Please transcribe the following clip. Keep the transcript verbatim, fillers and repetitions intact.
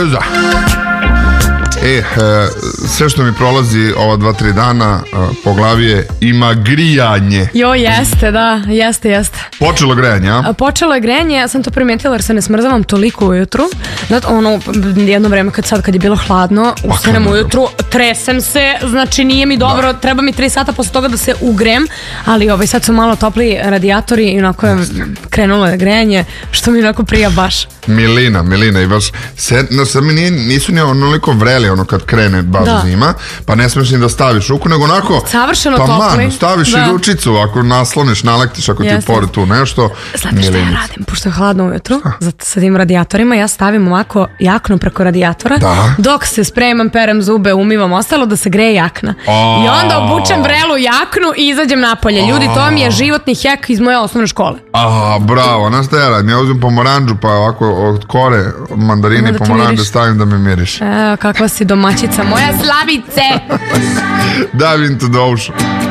Tereza. E, sve što mi prolazi ova dva, tri dana po glavi je ima grijanje. Jo, jeste, da, jeste, jeste. Počelo grejanje, a? Počelo je grejanje, ja sam to primetila jer se ne smrzavam toliko ujutru. Znači, ono, jedno vreme kad sad kad je bilo hladno, ustanem ujutru, tresem se, znači nije mi dobro, treba mi tri sata posle toga da se ugrem, ali ovaj, sad su malo topli radijatori i onako je krenulo je grejanje, što mi onako prija baš. Milina, milina i baš, sad, no, sad mi nije, nisu ni onoliko vreli ono kad krene baš da. Zima, pa ne smiješ ni da staviš ruku, nego onako savršeno pa topli. Man, staviš da. I ručicu, ako nasloniš, nalektiš, ako Jeste. Ti pored tu nešto. Znate šta ja radim, pošto je hladno ujutru, sa tim radijatorima, ja stavim ovako jaknu preko radijatora, da. Dok se spremam, perem zube, umivam ostalo, da se greje jakna. A. I onda obučem vrelu jaknu i izađem napolje. Ljudi, to mi je životni hek iz moje osnovne škole. A, bravo, znaš šta ja radim, ja uzim pomoranđu, pa ovako od kore, od mandarine i pomoranđe stavim da me miriš. Evo, kakva si domaćica, moja Slavice. Dive into the ocean.